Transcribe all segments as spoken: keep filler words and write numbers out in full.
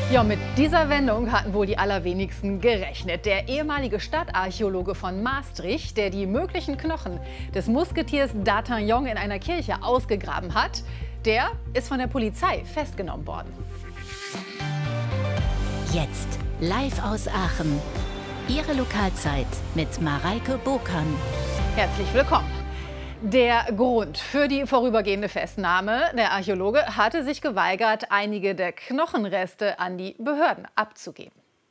Ja, mit dieser Wendung hatten wohl die allerwenigsten gerechnet. Der ehemalige Stadtarchäologe von Maastricht, der die möglichen Knochen des Musketiers D'Artagnan in einer Kirche ausgegraben hat, der ist von der Polizei festgenommen worden. Jetzt live aus Aachen. Ihre Lokalzeit mit Mareike Bokan. Herzlich willkommen. Der Grund für die vorübergehende Festnahme: Der Archäologe hatte sich geweigert, einige der Knochenreste an die Behörden abzugeben.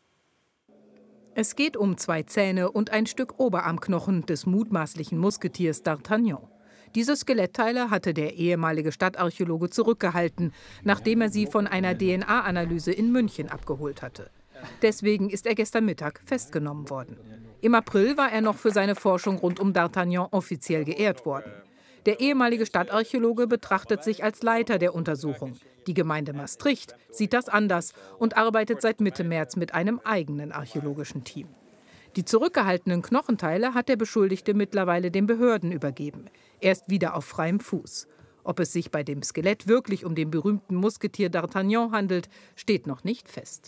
Es geht um zwei Zähne und ein Stück Oberarmknochen des mutmaßlichen Musketiers D'Artagnan. Diese Skelettteile hatte der ehemalige Stadtarchäologe zurückgehalten, nachdem er sie von einer D N A-Analyse in München abgeholt hatte. Deswegen ist er gestern Mittag festgenommen worden. Im April war er noch für seine Forschung rund um D'Artagnan offiziell geehrt worden. Der ehemalige Stadtarchäologe betrachtet sich als Leiter der Untersuchung. Die Gemeinde Maastricht sieht das anders und arbeitet seit Mitte März mit einem eigenen archäologischen Team. Die zurückgehaltenen Knochenteile hat der Beschuldigte mittlerweile den Behörden übergeben. Er ist wieder auf freiem Fuß. Ob es sich bei dem Skelett wirklich um den berühmten Musketier D'Artagnan handelt, steht noch nicht fest.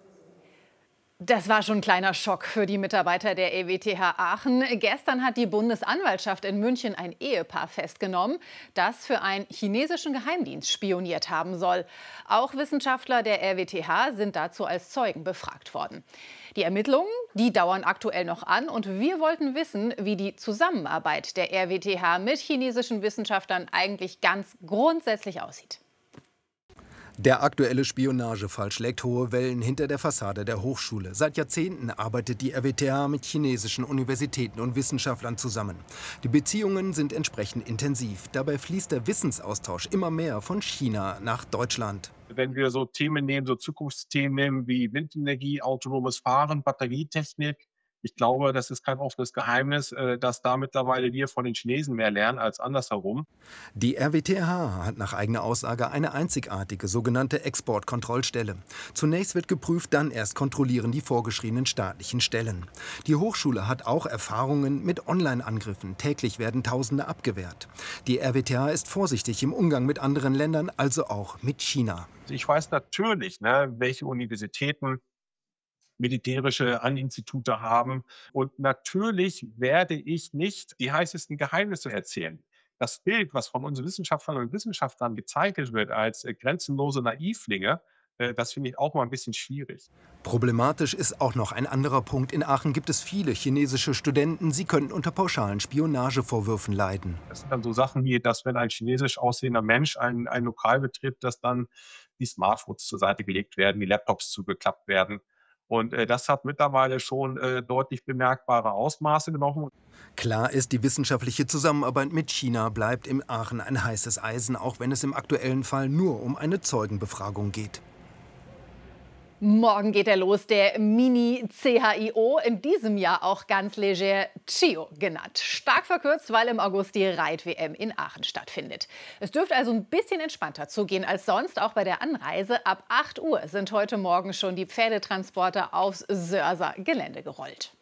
Das war schon ein kleiner Schock für die Mitarbeiter der E W T H Aachen. Gestern hat die Bundesanwaltschaft in München ein Ehepaar festgenommen, das für einen chinesischen Geheimdienst spioniert haben soll. Auch Wissenschaftler der R W T H sind dazu als Zeugen befragt worden. Die Ermittlungen, die dauern aktuell noch an, und wir wollten wissen, wie die Zusammenarbeit der R W T H mit chinesischen Wissenschaftlern eigentlich ganz grundsätzlich aussieht. Der aktuelle Spionagefall schlägt hohe Wellen hinter der Fassade der Hochschule. Seit Jahrzehnten arbeitet die R W T H mit chinesischen Universitäten und Wissenschaftlern zusammen. Die Beziehungen sind entsprechend intensiv. Dabei fließt der Wissensaustausch immer mehr von China nach Deutschland. Wenn wir so Themen nehmen, so Zukunftsthemen nehmen wie Windenergie, autonomes Fahren, Batterietechnik, ich glaube, das ist kein offenes Geheimnis, dass da mittlerweile wir von den Chinesen mehr lernen als andersherum. Die R W T H hat nach eigener Aussage eine einzigartige sogenannte Exportkontrollstelle. Zunächst wird geprüft, dann erst kontrollieren die vorgeschriebenen staatlichen Stellen. Die Hochschule hat auch Erfahrungen mit Online-Angriffen. Täglich werden Tausende abgewehrt. Die R W T H ist vorsichtig im Umgang mit anderen Ländern, also auch mit China. Ich weiß natürlich, ne, welche Universitäten militärische An-Institute haben. Und natürlich werde ich nicht die heißesten Geheimnisse erzählen. Das Bild, was von unseren Wissenschaftlern und Wissenschaftlern gezeichnet wird als äh, grenzenlose Naivlinge, äh, das finde ich auch mal ein bisschen schwierig. Problematisch ist auch noch ein anderer Punkt. In Aachen gibt es viele chinesische Studenten. Sie könnten unter pauschalen Spionagevorwürfen leiden. Das sind dann so Sachen wie, dass wenn ein chinesisch aussehender Mensch ein, ein Lokal betritt, dass dann die Smartphones zur Seite gelegt werden, die Laptops zugeklappt werden. Und äh, das hat mittlerweile schon äh, deutlich bemerkbare Ausmaße genommen. Klar ist, die wissenschaftliche Zusammenarbeit mit China bleibt in Aachen ein heißes Eisen, auch wenn es im aktuellen Fall nur um eine Zeugenbefragung geht. Morgen geht er los, der Mini-C H I O, in diesem Jahr auch ganz leger Chio genannt. Stark verkürzt, weil im August die Reit-W M in Aachen stattfindet. Es dürfte also ein bisschen entspannter zugehen als sonst. Auch bei der Anreise ab acht Uhr sind heute Morgen schon die Pferdetransporter aufs Sörser Gelände gerollt.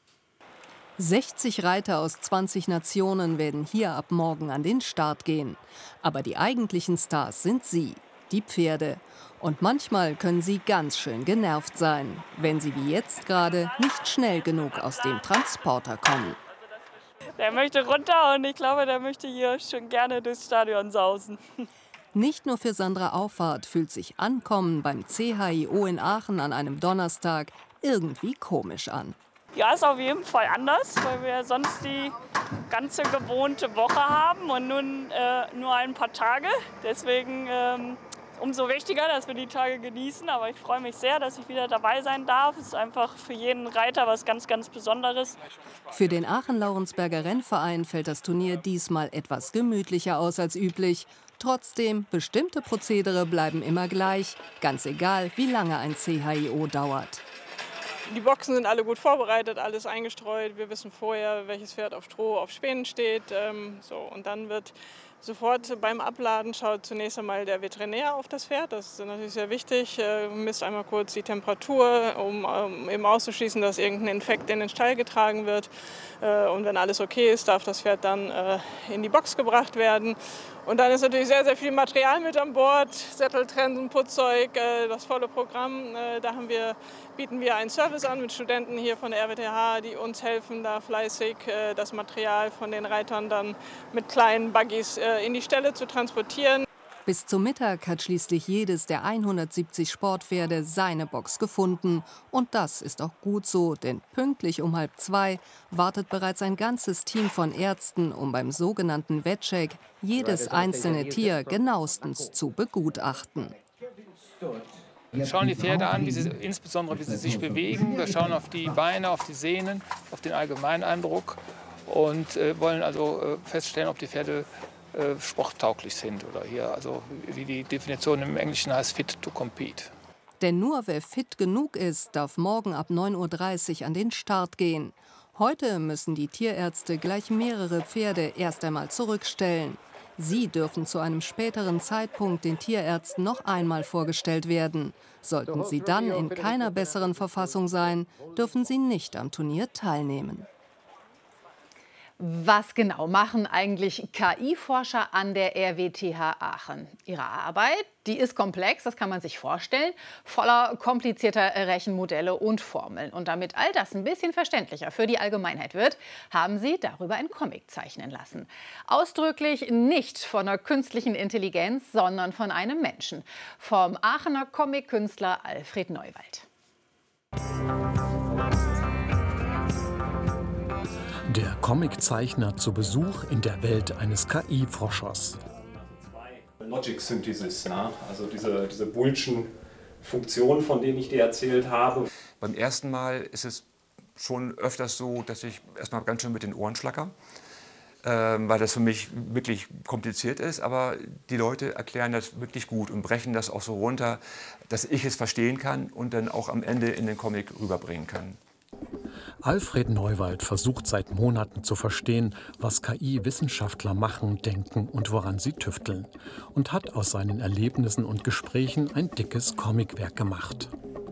sechzig Reiter aus zwanzig Nationen werden hier ab morgen an den Start gehen. Aber die eigentlichen Stars sind Sie, die Pferde. Und manchmal können sie ganz schön genervt sein, wenn sie wie jetzt gerade nicht schnell genug aus dem Transporter kommen. Der möchte runter und ich glaube, der möchte hier schon gerne durchs Stadion sausen. Nicht nur für Sandra Auffahrt fühlt sich Ankommen beim C H I O in Aachen an einem Donnerstag irgendwie komisch an. Ja, ist auf jeden Fall anders, weil wir sonst die ganze gewohnte Woche haben und nun äh, nur ein paar Tage. Deswegen ähm, umso wichtiger, dass wir die Tage genießen. Aber ich freue mich sehr, dass ich wieder dabei sein darf. Es ist einfach für jeden Reiter was ganz, ganz Besonderes. Für den Aachen-Laurensberger Rennverein fällt das Turnier diesmal etwas gemütlicher aus als üblich. Trotzdem, bestimmte Prozedere bleiben immer gleich, ganz egal, wie lange ein C H I O dauert. Die Boxen sind alle gut vorbereitet, alles eingestreut. Wir wissen vorher, welches Pferd auf Stroh, auf Spänen steht. Ähm, so. Und dann wird sofort beim Abladen schaut zunächst einmal der Veterinär auf das Pferd. Das ist natürlich sehr wichtig. Äh, misst einmal kurz die Temperatur, um ähm, eben auszuschließen, dass irgendein Infekt in den Stall getragen wird. Äh, und wenn alles okay ist, darf das Pferd dann äh, in die Box gebracht werden. Und dann ist natürlich sehr, sehr viel Material mit an Bord, Sätteltrennen, Putzzeug, das volle Programm. Da haben wir, bieten wir einen Service an mit Studenten hier von der R W T H, die uns helfen, da fleißig das Material von den Reitern dann mit kleinen Buggies in die Ställe zu transportieren. Bis zum Mittag hat schließlich jedes der hundertsiebzig Sportpferde seine Box gefunden. Und das ist auch gut so, denn pünktlich um halb zwei wartet bereits ein ganzes Team von Ärzten, um beim sogenannten Wettcheck jedes einzelne Tier genauestens zu begutachten. Wir schauen die Pferde an, wie sie, insbesondere wie sie sich bewegen. Wir schauen auf die Beine, auf die Sehnen, auf den Allgemeineindruck und äh, wollen also äh, feststellen, ob die Pferde äh, sporttauglich sind oder hier, also wie die Definition im Englischen heißt, fit to compete. Denn nur wer fit genug ist, darf morgen ab neun Uhr dreißig an den Start gehen. Heute müssen die Tierärzte gleich mehrere Pferde erst einmal zurückstellen. Sie dürfen zu einem späteren Zeitpunkt den Tierärzten noch einmal vorgestellt werden. Sollten sie dann in keiner besseren Verfassung sein, dürfen sie nicht am Turnier teilnehmen. Was genau machen eigentlich K I-Forscher an der R W T H Aachen? Ihre Arbeit, die ist komplex, das kann man sich vorstellen, voller komplizierter Rechenmodelle und Formeln. Und damit all das ein bisschen verständlicher für die Allgemeinheit wird, haben sie darüber einen Comic zeichnen lassen. Ausdrücklich nicht von einer künstlichen Intelligenz, sondern von einem Menschen. Vom Aachener Comic-Künstler Alfred Neuwald. Der Comiczeichner zu Besuch in der Welt eines K I-Forschers. Logic Synthesis, ne? Also diese, diese Boolschen Funktionen, von denen ich dir erzählt habe. Beim ersten Mal ist es schon öfters so, dass ich erstmal ganz schön mit den Ohren schlacker, ähm, weil das für mich wirklich kompliziert ist. Aber die Leute erklären das wirklich gut und brechen das auch so runter, dass ich es verstehen kann und dann auch am Ende in den Comic rüberbringen kann. Alfred Neuwald versucht seit Monaten zu verstehen, was K I-Wissenschaftler machen, denken und woran sie tüfteln. Und hat aus seinen Erlebnissen und Gesprächen ein dickes Comicwerk gemacht.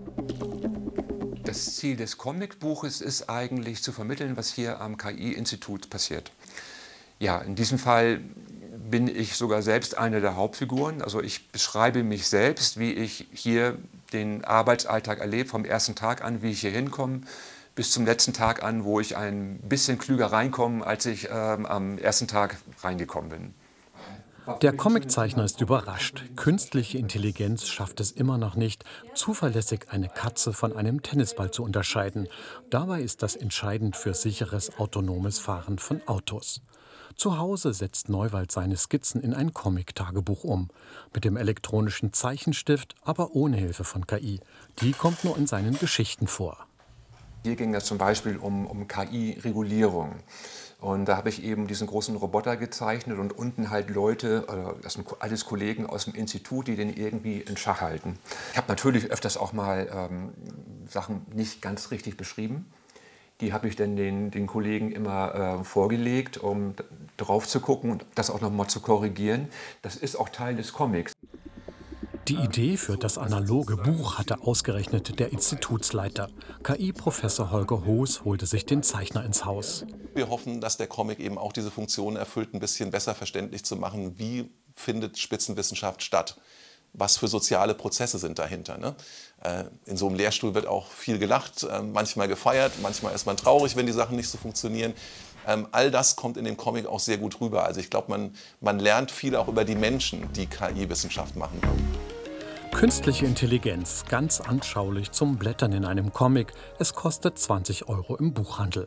Das Ziel des Comicbuches ist eigentlich zu vermitteln, was hier am K I-Institut passiert. Ja, in diesem Fall bin ich sogar selbst eine der Hauptfiguren. Also ich beschreibe mich selbst, wie ich hier den Arbeitsalltag erlebe, vom ersten Tag an, wie ich hier hinkomme, bis zum letzten Tag an, wo ich ein bisschen klüger reinkomme, als ich ähm, am ersten Tag reingekommen bin. Der Comiczeichner ist überrascht. Künstliche Intelligenz schafft es immer noch nicht, zuverlässig eine Katze von einem Tennisball zu unterscheiden. Dabei ist das entscheidend für sicheres autonomes Fahren von Autos. Zu Hause setzt Neuwald seine Skizzen in ein Comic-Tagebuch um. Mit dem elektronischen Zeichenstift, aber ohne Hilfe von K I. Die kommt nur in seinen Geschichten vor. Hier ging es zum Beispiel um, um K I-Regulierung. Und da habe ich eben diesen großen Roboter gezeichnet und unten halt Leute, oder das sind alles Kollegen aus dem Institut, die den irgendwie in Schach halten. Ich habe natürlich öfters auch mal ähm, Sachen nicht ganz richtig beschrieben. Die habe ich dann den, den Kollegen immer äh, vorgelegt, um drauf zu gucken und das auch noch mal zu korrigieren. Das ist auch Teil des Comics. Die Idee für das analoge Buch hatte ausgerechnet der Institutsleiter. K I-Professor Holger Hoos holte sich den Zeichner ins Haus. Wir hoffen, dass der Comic eben auch diese Funktion erfüllt, ein bisschen besser verständlich zu machen, wie findet Spitzenwissenschaft statt. Was für soziale Prozesse sind dahinter. Ne? In so einem Lehrstuhl wird auch viel gelacht, manchmal gefeiert, manchmal ist man traurig, wenn die Sachen nicht so funktionieren. All das kommt in dem Comic auch sehr gut rüber. Also ich glaube, man, man lernt viel auch über die Menschen, die K I-Wissenschaft machen. Künstliche Intelligenz, ganz anschaulich zum Blättern in einem Comic. Es kostet zwanzig Euro im Buchhandel.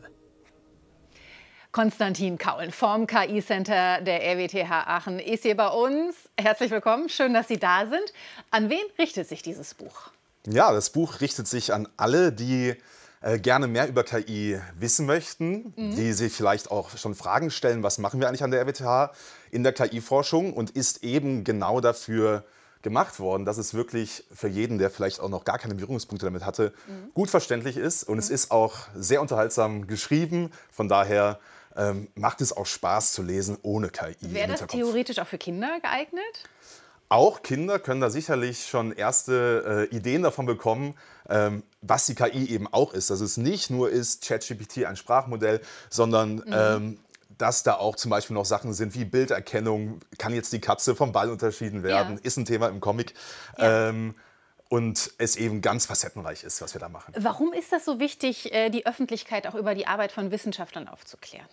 Konstantin Kaul vom K I-Center der R W T H Aachen ist hier bei uns. Herzlich willkommen, schön, dass Sie da sind. An wen richtet sich dieses Buch? Ja, das Buch richtet sich an alle, die äh, gerne mehr über K I wissen möchten, mhm. die sich vielleicht auch schon Fragen stellen, was machen wir eigentlich an der R W T H in der K I-Forschung, und ist eben genau dafür gemacht worden, dass es wirklich für jeden, der vielleicht auch noch gar keine Berührungspunkte damit hatte, mhm. gut verständlich ist. Und mhm. es ist auch sehr unterhaltsam geschrieben. Von daher ähm, macht es auch Spaß zu lesen ohne K I. Wäre das theoretisch auch für Kinder geeignet? Auch Kinder können da sicherlich schon erste äh, Ideen davon bekommen, ähm, was die K I eben auch ist. Dass es nicht nur ist, ChatGPT ein Sprachmodell, sondern mhm. ähm, dass da auch zum Beispiel noch Sachen sind wie Bilderkennung, kann jetzt die Katze vom Ball unterschieden werden, ja. ist ein Thema im Comic. Ja. Ähm, und es eben ganz facettenreich ist, was wir da machen. Warum ist das so wichtig, die Öffentlichkeit auch über die Arbeit von Wissenschaftlern aufzuklären?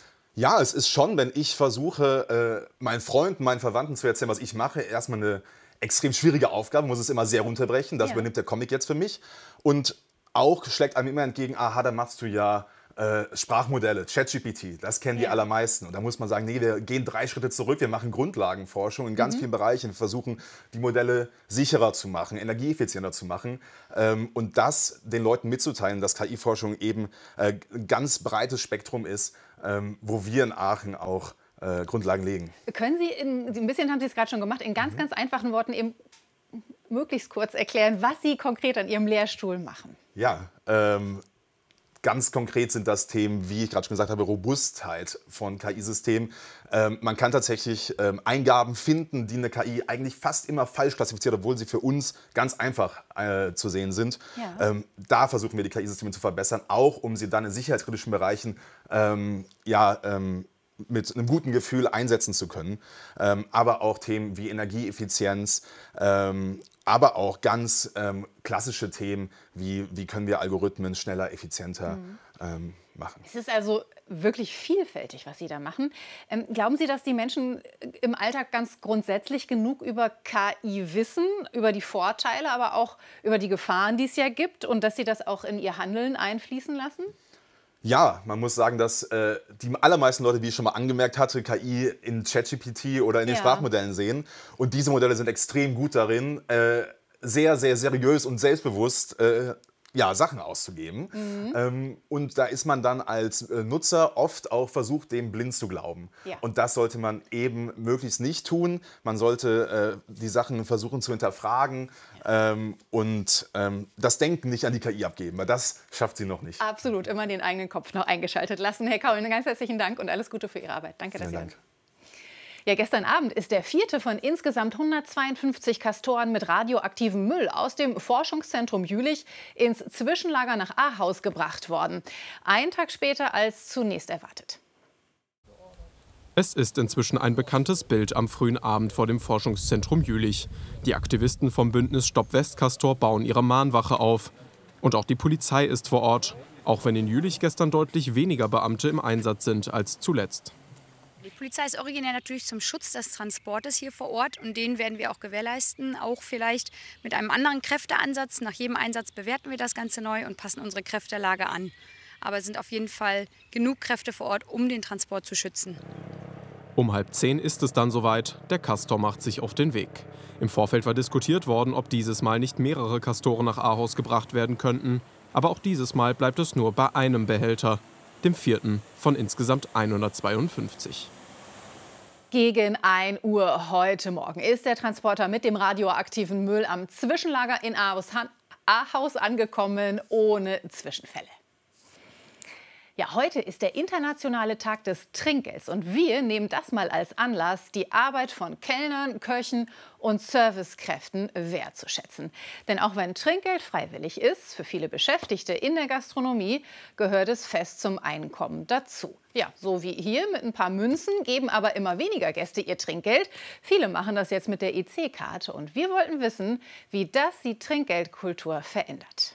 Ja, es ist schon, wenn ich versuche, äh, meinen Freunden, meinen Verwandten zu erzählen, was ich mache, erstmal eine extrem schwierige Aufgabe, muss es immer sehr runterbrechen. Das ja. übernimmt der Comic jetzt für mich. Und auch schlägt einem immer entgegen, aha, da machst du ja äh, Sprachmodelle, ChatGPT, das kennen ja. die allermeisten. Und da muss man sagen, nee, wir gehen drei Schritte zurück, wir machen Grundlagenforschung in ganz mhm. vielen Bereichen. Wir versuchen, die Modelle sicherer zu machen, energieeffizienter zu machen. Ähm, und das den Leuten mitzuteilen, dass K I-Forschung eben äh, ein ganz breites Spektrum ist, ähm, wo wir in Aachen auch äh, Grundlagen legen. Können Sie, in, ein bisschen haben Sie es gerade schon gemacht, in ganz, mhm. ganz einfachen Worten eben möglichst kurz erklären, was Sie konkret an Ihrem Lehrstuhl machen? Ja, ähm, ganz konkret sind das Themen, wie ich gerade schon gesagt habe, Robustheit von K I-Systemen. Ähm, man kann tatsächlich ähm, Eingaben finden, die eine K I eigentlich fast immer falsch klassifiziert, obwohl sie für uns ganz einfach äh, zu sehen sind. Ja. Ähm, da versuchen wir, die K I-Systeme zu verbessern, auch um sie dann in sicherheitskritischen Bereichen ähm, ja, ähm, mit einem guten Gefühl einsetzen zu können. Ähm, aber auch Themen wie Energieeffizienz, ähm, aber auch ganz ähm, klassische Themen wie, wie können wir Algorithmen schneller, effizienter mhm. ähm, machen. Es ist also wirklich vielfältig, was Sie da machen. Ähm, glauben Sie, dass die Menschen im Alltag ganz grundsätzlich genug über K I wissen, über die Vorteile, aber auch über die Gefahren, die es ja gibt, und dass Sie das auch in Ihr Handeln einfließen lassen? Ja, man muss sagen, dass äh, die allermeisten Leute, wie ich schon mal angemerkt hatte, K I in ChatGPT oder in den ja. Sprachmodellen sehen. Und diese Modelle sind extrem gut darin, äh, sehr, sehr seriös und selbstbewusst äh, ja, Sachen auszugeben. Mhm. Ähm, und da ist man dann als äh, Nutzer oft auch versucht, dem blind zu glauben. Ja. Und das sollte man eben möglichst nicht tun. Man sollte äh, die Sachen versuchen zu hinterfragen ja. ähm, und ähm, das Denken nicht an die K I abgeben, weil das schafft sie noch nicht. Absolut, immer den eigenen Kopf noch eingeschaltet lassen. Herr Kaul, ganz herzlichen Dank und alles Gute für Ihre Arbeit. Danke, dass Vielen Sie Dank. sind. Ja, gestern Abend ist der vierte von insgesamt hundertzweiundfünfzig Kastoren mit radioaktivem Müll aus dem Forschungszentrum Jülich ins Zwischenlager nach Ahaus gebracht worden. Einen Tag später als zunächst erwartet. Es ist inzwischen ein bekanntes Bild am frühen Abend vor dem Forschungszentrum Jülich. Die Aktivisten vom Bündnis Stopp Westcastor bauen ihre Mahnwache auf. Und auch die Polizei ist vor Ort, auch wenn in Jülich gestern deutlich weniger Beamte im Einsatz sind als zuletzt. Die Polizei ist originär natürlich zum Schutz des Transportes hier vor Ort, und den werden wir auch gewährleisten, auch vielleicht mit einem anderen Kräfteansatz. Nach jedem Einsatz bewerten wir das Ganze neu und passen unsere Kräftelage an. Aber es sind auf jeden Fall genug Kräfte vor Ort, um den Transport zu schützen. Um halb zehn ist es dann soweit. Der Castor macht sich auf den Weg. Im Vorfeld war diskutiert worden, ob dieses Mal nicht mehrere Castoren nach Ahaus gebracht werden könnten. Aber auch dieses Mal bleibt es nur bei einem Behälter, dem vierten von insgesamt hundertzweiundfünfzig. Gegen ein Uhr heute Morgen ist der Transporter mit dem radioaktiven Müll am Zwischenlager in Ahaus angekommen, ohne Zwischenfälle. Ja, heute ist der internationale Tag des Trinkgelds und wir nehmen das mal als Anlass, die Arbeit von Kellnern, Köchen und Servicekräften wertzuschätzen. Denn auch wenn Trinkgeld freiwillig ist, für viele Beschäftigte in der Gastronomie gehört es fest zum Einkommen dazu. Ja, so wie hier mit ein paar Münzen geben aber immer weniger Gäste ihr Trinkgeld. Viele machen das jetzt mit der E C-Karte und wir wollten wissen, wie das die Trinkgeldkultur verändert.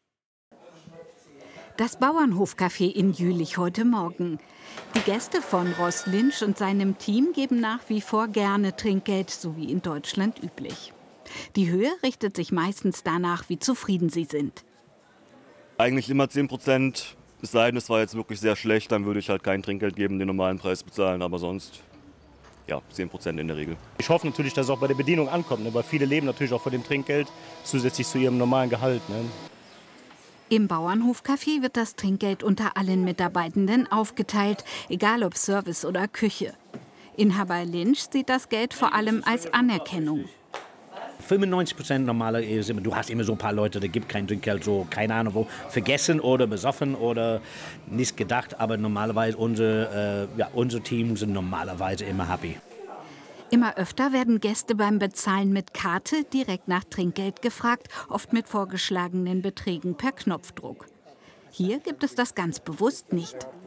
Das Bauernhofcafé in Jülich heute Morgen. Die Gäste von Ross Lynch und seinem Team geben nach wie vor gerne Trinkgeld, so wie in Deutschland üblich. Die Höhe richtet sich meistens danach, wie zufrieden sie sind. Eigentlich immer zehn Prozent, es sei denn, es war jetzt wirklich sehr schlecht, dann würde ich halt kein Trinkgeld geben, den normalen Preis bezahlen, aber sonst ja, zehn Prozent in der Regel. Ich hoffe natürlich, dass es auch bei der Bedienung ankommt, ne? Weil viele leben natürlich auch von dem Trinkgeld zusätzlich zu ihrem normalen Gehalt. Ne? Im Bauernhofcafé wird das Trinkgeld unter allen Mitarbeitenden aufgeteilt, egal ob Service oder Küche. Inhaber Lynch sieht das Geld vor allem als Anerkennung. fünfundneunzig Prozent normaler ist immer, du hast immer so ein paar Leute, die gibt kein Trinkgeld, so keine Ahnung wo, vergessen oder besoffen oder nicht gedacht, aber normalerweise unsere, äh, ja, unsere Teams sind normalerweise immer happy. Immer öfter werden Gäste beim Bezahlen mit Karte direkt nach Trinkgeld gefragt, oft mit vorgeschlagenen Beträgen per Knopfdruck. Hier gibt es das ganz bewusst nicht.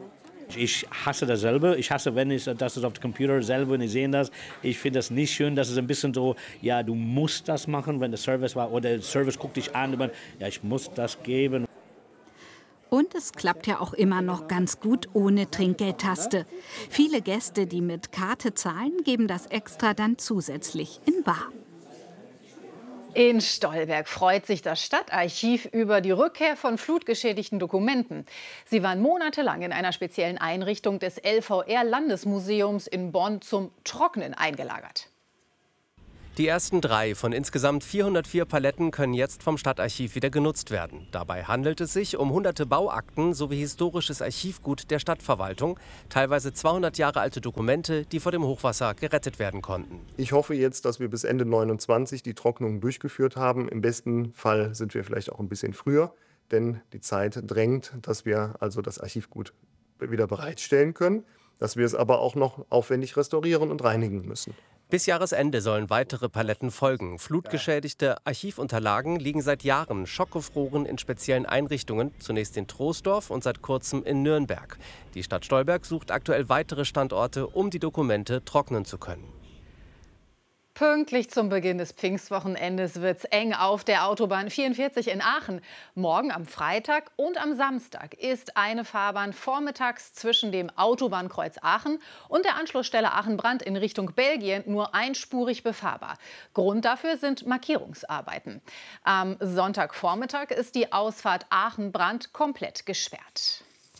Ich hasse das selber. Ich hasse, wenn ich das ist auf dem Computer selber und ich sehe das. Ich finde das nicht schön. Das ist ein bisschen so, ja, du musst das machen, wenn der Service war. Oder der Service guckt dich an. Und ja, ich muss das geben. Und es klappt ja auch immer noch ganz gut ohne Trinkgeldtaste. Viele Gäste, die mit Karte zahlen, geben das extra dann zusätzlich in bar. In Stolberg freut sich das Stadtarchiv über die Rückkehr von flutgeschädigten Dokumenten. Sie waren monatelang in einer speziellen Einrichtung des L V R-Landesmuseums in Bonn zum Trocknen eingelagert. Die ersten drei von insgesamt vierhundertvier Paletten können jetzt vom Stadtarchiv wieder genutzt werden. Dabei handelt es sich um hunderte Bauakten sowie historisches Archivgut der Stadtverwaltung, teilweise zweihundert Jahre alte Dokumente, die vor dem Hochwasser gerettet werden konnten. Ich hoffe jetzt, dass wir bis Ende neunundzwanzig die Trocknung durchgeführt haben. Im besten Fall sind wir vielleicht auch ein bisschen früher, denn die Zeit drängt, dass wir also das Archivgut wieder bereitstellen können, dass wir es aber auch noch aufwendig restaurieren und reinigen müssen. Bis Jahresende sollen weitere Paletten folgen. Flutgeschädigte Archivunterlagen liegen seit Jahren schockgefroren in speziellen Einrichtungen, zunächst in Troisdorf und seit kurzem in Nürnberg. Die Stadt Stolberg sucht aktuell weitere Standorte, um die Dokumente trocknen zu können. Pünktlich zum Beginn des Pfingstwochenendes wird's eng auf der Autobahn vierundvierzig in Aachen. Morgen am Freitag und am Samstag ist eine Fahrbahn vormittags zwischen dem Autobahnkreuz Aachen und der Anschlussstelle Aachen-Brandt in Richtung Belgien nur einspurig befahrbar. Grund dafür sind Markierungsarbeiten. Am Sonntagvormittag ist die Ausfahrt Aachen-Brandt komplett gesperrt.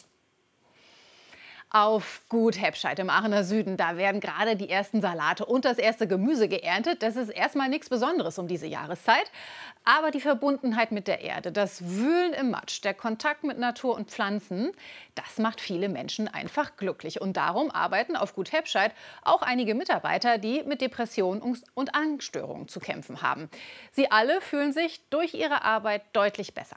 Auf Gut Heppscheid im Aachener Süden, da werden gerade die ersten Salate und das erste Gemüse geerntet. Das ist erstmal nichts Besonderes um diese Jahreszeit. Aber die Verbundenheit mit der Erde, das Wühlen im Matsch, der Kontakt mit Natur und Pflanzen, das macht viele Menschen einfach glücklich. Und darum arbeiten auf Gut Heppscheid auch einige Mitarbeiter, die mit Depressionen und Angststörungen zu kämpfen haben. Sie alle fühlen sich durch ihre Arbeit deutlich besser.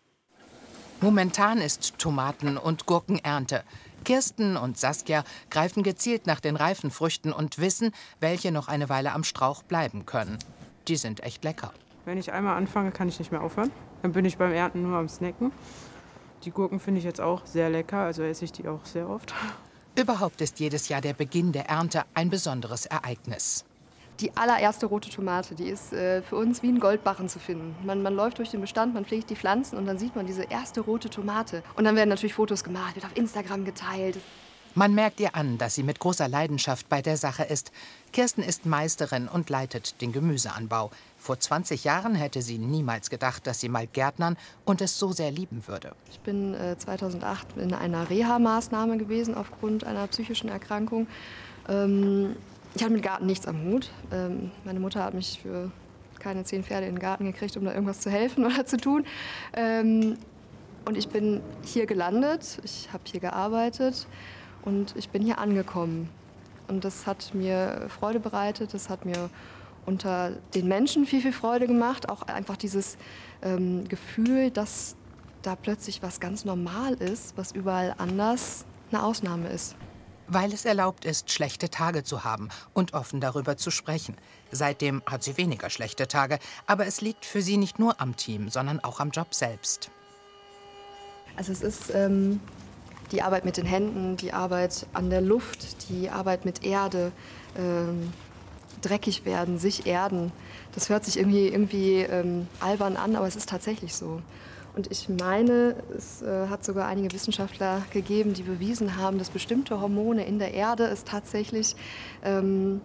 Momentan ist Tomaten- und Gurkenernte. Kirsten und Saskia greifen gezielt nach den reifen Früchten und wissen, welche noch eine Weile am Strauch bleiben können. Die sind echt lecker. Wenn ich einmal anfange, kann ich nicht mehr aufhören. Dann bin ich beim Ernten nur am Snacken. Die Gurken finde ich jetzt auch sehr lecker, also esse ich die auch sehr oft. Überhaupt ist jedes Jahr der Beginn der Ernte ein besonderes Ereignis. Die allererste rote Tomate, die ist äh, für uns wie ein Goldbarren zu finden. Man, man läuft durch den Bestand, man pflegt die Pflanzen und dann sieht man diese erste rote Tomate. Und dann werden natürlich Fotos gemacht, wird auf Instagram geteilt. Man merkt ihr an, dass sie mit großer Leidenschaft bei der Sache ist. Kirsten ist Meisterin und leitet den Gemüseanbau. Vor zwanzig Jahren hätte sie niemals gedacht, dass sie mal gärtnern und es so sehr lieben würde. Ich bin äh, zweitausendacht in einer Reha-Maßnahme gewesen aufgrund einer psychischen Erkrankung. Ähm, Ich hatte mit Garten nichts am Hut. Ähm, meine Mutter hat mich für keine zehn Pferde in den Garten gekriegt, um da irgendwas zu helfen oder zu tun. Ähm, und ich bin hier gelandet, ich habe hier gearbeitet und ich bin hier angekommen. Und das hat mir Freude bereitet, das hat mir unter den Menschen viel, viel Freude gemacht. Auch einfach dieses ähm, Gefühl, dass da plötzlich was ganz normal ist, was überall anders eine Ausnahme ist. Weil es erlaubt ist, schlechte Tage zu haben und offen darüber zu sprechen. Seitdem hat sie weniger schlechte Tage, aber es liegt für sie nicht nur am Team, sondern auch am Job selbst. Also es ist ähm, die Arbeit mit den Händen, die Arbeit an der Luft, die Arbeit mit Erde, ähm, dreckig werden, sich erden. Das hört sich irgendwie, irgendwie ähm, albern an, aber es ist tatsächlich so. Und ich meine, es äh, hat sogar einige Wissenschaftler gegeben, die bewiesen haben, dass bestimmte Hormone in der Erde es tatsächlich ähm,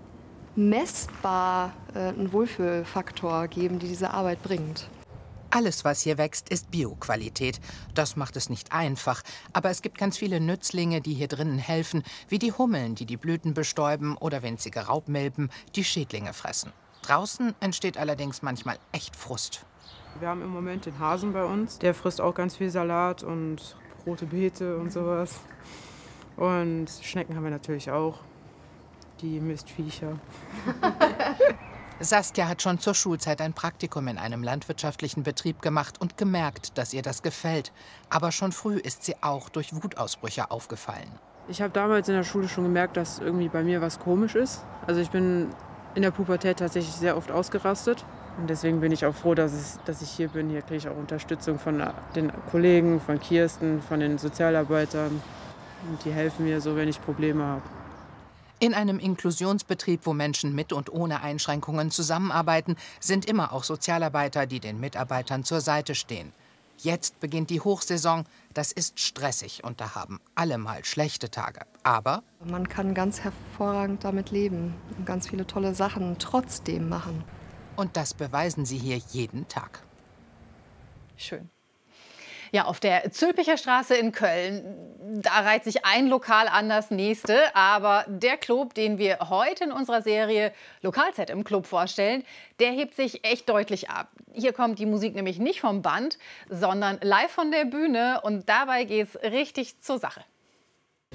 messbar äh, einen Wohlfühlfaktor geben, die diese Arbeit bringt. Alles, was hier wächst, ist Bioqualität. Das macht es nicht einfach. Aber es gibt ganz viele Nützlinge, die hier drinnen helfen, wie die Hummeln, die die Blüten bestäuben, oder winzige Raubmilben, die Schädlinge fressen. Draußen entsteht allerdings manchmal echt Frust. Wir haben im Moment den Hasen bei uns. Der frisst auch ganz viel Salat und rote Beete und sowas. Und Schnecken haben wir natürlich auch. Die Mistviecher. Saskia hat schon zur Schulzeit ein Praktikum in einem landwirtschaftlichen Betrieb gemacht und gemerkt, dass ihr das gefällt. Aber schon früh ist sie auch durch Wutausbrüche aufgefallen. Ich habe damals in der Schule schon gemerkt, dass irgendwie bei mir was komisch ist. Also ich bin in der Pubertät tatsächlich sehr oft ausgerastet. Und deswegen bin ich auch froh, dass, es, dass ich hier bin. Hier kriege ich auch Unterstützung von den Kollegen, von Kirsten, von den Sozialarbeitern. Und die helfen mir so, wenn ich Probleme habe. In einem Inklusionsbetrieb, wo Menschen mit und ohne Einschränkungen zusammenarbeiten, sind immer auch Sozialarbeiter, die den Mitarbeitern zur Seite stehen. Jetzt beginnt die Hochsaison. Das ist stressig und da haben alle mal schlechte Tage. Aber man kann ganz hervorragend damit leben und ganz viele tolle Sachen trotzdem machen. Und das beweisen sie hier jeden Tag. Schön. Ja, auf der Zülpicher Straße in Köln, da reiht sich ein Lokal an das nächste. Aber der Club, den wir heute in unserer Serie Lokal-Z im Club vorstellen, der hebt sich echt deutlich ab. Hier kommt die Musik nämlich nicht vom Band, sondern live von der Bühne. Und dabei geht's richtig zur Sache.